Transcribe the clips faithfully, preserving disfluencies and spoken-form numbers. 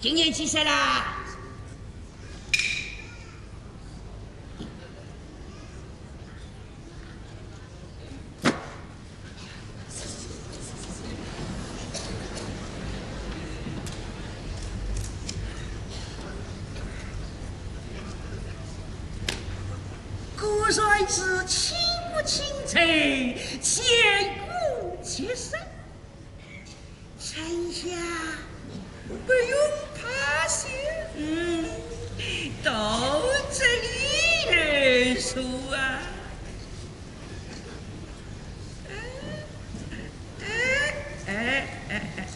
今年几岁啦？古帅是清不清脆，千古皆深。臣下不用怕羞，嗯，都这里人数啊。哎哎哎哎！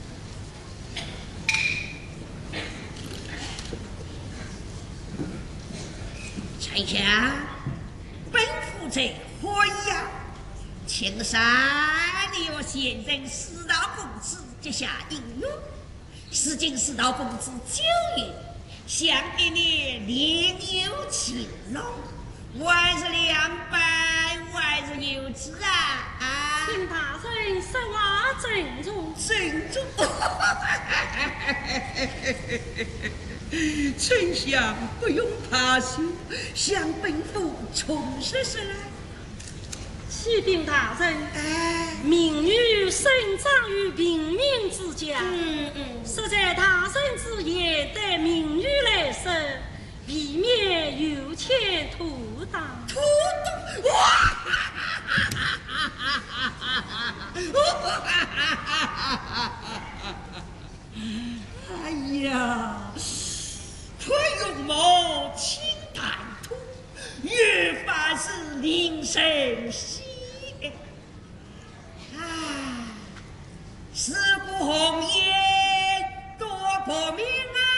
臣下，本府在会呀，青山你我先生四道公子结下姻缘，时今四道公子九月，想一年另有情郎，万日两百，万日有之啊！啊， 请大人实话郑重， 郑重。丞相不用怕羞，向本府重说说来。 启禀大人， 哎， 民女生长于平民之家， 嗯嗯， 实在大人之言，待民女来生，避免有欠图当。 图当，哇！哎呀，可用谋清谈吐，越发是令人喜爱。啊，事不红颜多破命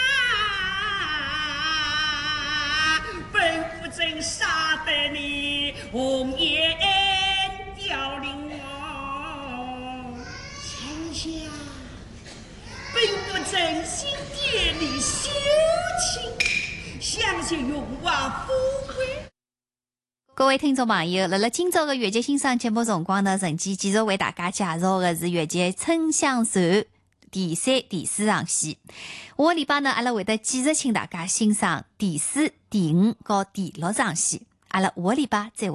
啊！本府真杀得你红颜凋零哦，丞相。本府真心典礼修情，相信永华富贵。 各位听众朋友，辣辣今朝的越剧欣赏节目辰光呢，陈记继续为大家介绍的是越剧《春香传》第三、第四场戏。下个礼拜呢，阿拉会得继续请大家欣赏第四、第五和第六场戏。阿拉下个礼拜再会。